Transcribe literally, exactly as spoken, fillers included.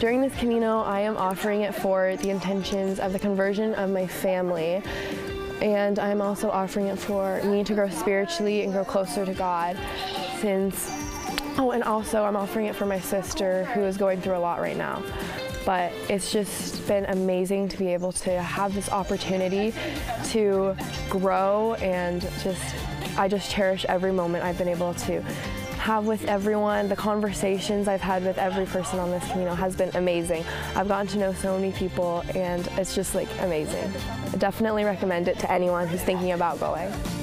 During this Camino, I am offering it for the intentions of the conversion of my family, and I'm also offering it for me to grow spiritually and grow closer to God, since, oh, and also I'm offering it for my sister who is going through a lot right now. But it's just been amazing to be able to have this opportunity to grow, and just, I just cherish every moment I've been able to have with everyone. The conversations I've had with every person on this Camino has been amazing. I've gotten to know so many people, and it's just like amazing. I definitely recommend it to anyone who's thinking about going.